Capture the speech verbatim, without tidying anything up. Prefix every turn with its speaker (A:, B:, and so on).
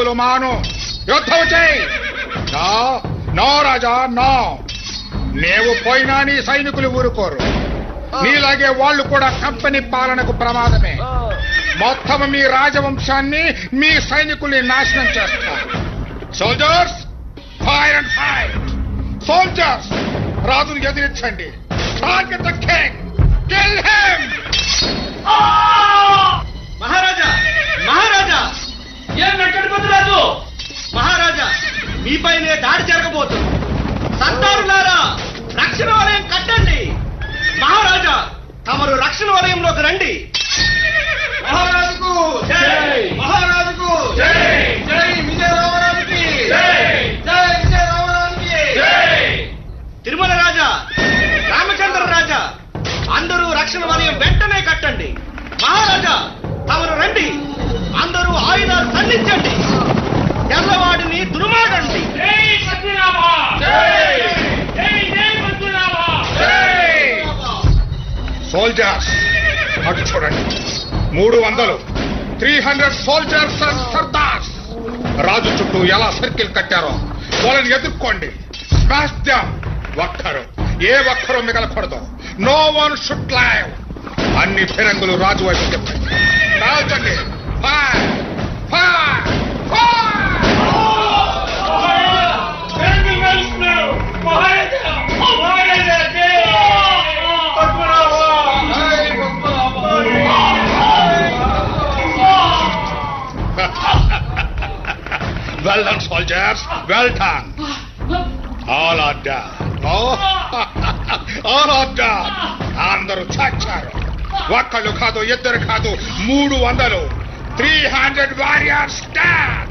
A: మొదలు మాను, యుద్ధం చేయి. నో రాజా, నో. నీవు పోయినా నీ సైనికులు ఊరుకోరు. నీలాగే వాళ్ళు కూడా కంపెనీ పాలనకు ప్రమాదమే. మొత్తం మీ రాజవంశాన్ని, మీ సైనికుల్ని నాశనం చేస్తారు. Soldiers, fire and fight. Soldiers, రాజును ఎదిరించండి. Target the king, kill him.
B: మహారాజా, మహారాజా, ఏం వెంకటపతి రాజు, మహారాజా మీపైనే దాడి జరగబోతుంది. సంతారులారా, రక్షణ వలయం కట్టండి. మహారాజా, తమరు రక్షణ వలయంలోకి రండి. మహారాజుకు జై, మహారాజుకు జై, జై విజయ రామరాజుకి జై, జై విజయ రామరాజుకి జై. తిరుమల రాజా, రామచంద్ర రాజా, అందరూ రక్షణ వలయం వెంటనే కట్టండి. మహారాజా, తమరు రండి. అందరూ ఆయుధాలు సంధించండి. తెల్లవాడిని దుర్మాడండి.
A: సోల్జర్స్, అటు చూడండి. మూడు వందలు త్రీ హండ్రెడ్ సోల్జర్స్ అండ్ సర్దార్స్ రాజు చుట్టూ ఎలా సర్కిల్ కట్టారో వాళ్ళని ఎదుర్కోండి. Smash them. ఒక్కరు, ఏ ఒక్కరు మిగలకూడదు. No one should live. అన్ని ఫిరంగులు రాజు వైపు చెప్పండి. రాల్చండి. Fire, fire, fire. Well done, soldiers. Well done. All are done. Oh, all are done. అందరూ చచ్చారు. ఒక్కళ్ళు కాదు, ఇద్దరు కాదు, మూడు వందలు త్రీ హండ్రెడ్ వారియర్స్ డెడ్.